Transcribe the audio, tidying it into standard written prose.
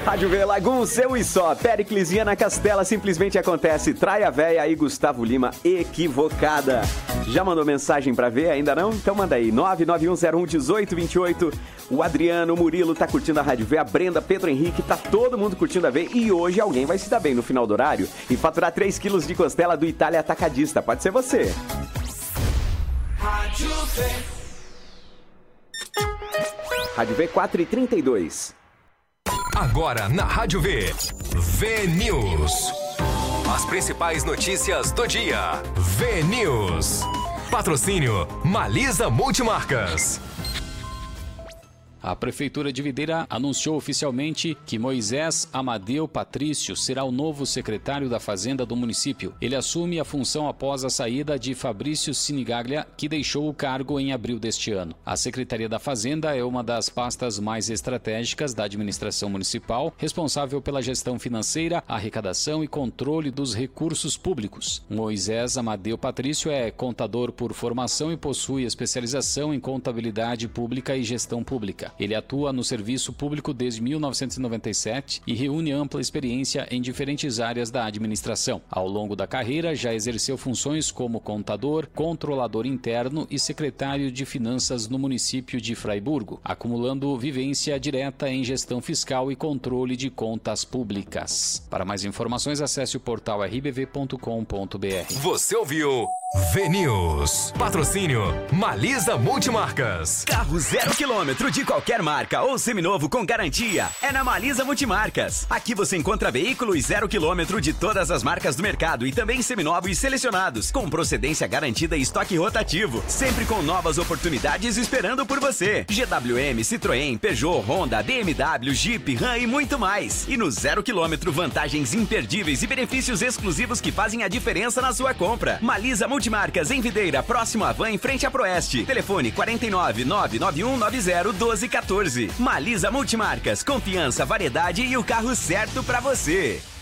Rádio V, Lagum, seu e só. Péricles e Ana Castela, simplesmente acontece. Traia Véia e Gustavo Lima, equivocada. Já mandou mensagem pra ver? Ainda não? Então manda aí, 991011828. O Adriano, o Murilo tá curtindo a Rádio V, a Brenda, Pedro Henrique, tá todo mundo curtindo a V. E hoje alguém vai se dar bem no final do horário e faturar 3 quilos de costela do Itália Atacadista. Pode ser você. Rádio V. Rádio V 4h32. Agora na Rádio V, V-News. As principais notícias do dia. V-News. Patrocínio Malisa Multimarcas. A Prefeitura de Videira anunciou oficialmente que Moisés Amadeu Patrício será o novo secretário da Fazenda do município. Ele assume a função após a saída de Fabrício Sinigaglia, que deixou o cargo em abril deste ano. A Secretaria da Fazenda é uma das pastas mais estratégicas da administração municipal, responsável pela gestão financeira, arrecadação e controle dos recursos públicos. Moisés Amadeu Patrício é contador por formação e possui especialização em contabilidade pública e gestão pública. Ele atua no serviço público desde 1997 e reúne ampla experiência em diferentes áreas da administração. Ao longo da carreira, já exerceu funções como contador, controlador interno e secretário de finanças no município de Fraiburgo, acumulando vivência direta em gestão fiscal e controle de contas públicas. Para mais informações, acesse o portal rbv.com.br. Você ouviu V-News. Patrocínio Malisa Multimarcas. Carro 0 km de qualquer marca ou seminovo com garantia é na Malisa Multimarcas. Aqui você encontra veículos 0 km de todas as marcas do mercado e também seminovos selecionados, com procedência garantida e estoque rotativo, sempre com novas oportunidades esperando por você. GWM, Citroën, Peugeot, Honda, BMW, Jeep, Ram e muito mais. E no 0 km, vantagens imperdíveis e benefícios exclusivos que fazem a diferença na sua compra. Malisa Multimarcas em Videira, próximo à Van, em frente à Proeste. Telefone 49 99190 1214. Malisa Multimarcas, confiança, variedade e o carro certo pra você.